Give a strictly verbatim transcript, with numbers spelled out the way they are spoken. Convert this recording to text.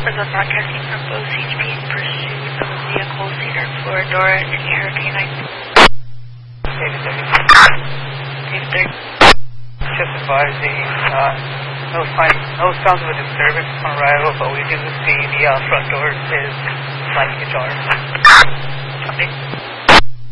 Florida broadcasting from Osage being pursued of a vehicle, Cedar, Floridora, in Air K nine. David thirty. David thirty. Just advising, uh, no sign, no sounds of a disturbance on arrival, but we do see the uh, front door is slightly ajar. Copy.